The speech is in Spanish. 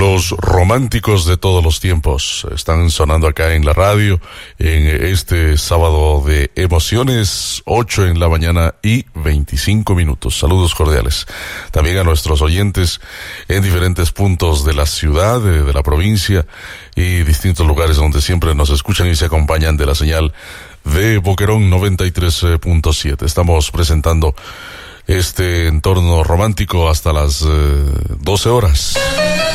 Los románticos de todos los tiempos están sonando acá en la radio en este sábado de emociones, 8 en la mañana y 25 minutos. Saludos cordiales. También a nuestros oyentes en diferentes puntos de la ciudad, de la provincia y distintos lugares donde siempre nos escuchan y se acompañan de la señal de Boquerón 93.7. Estamos presentando este entorno romántico hasta las 12 horas.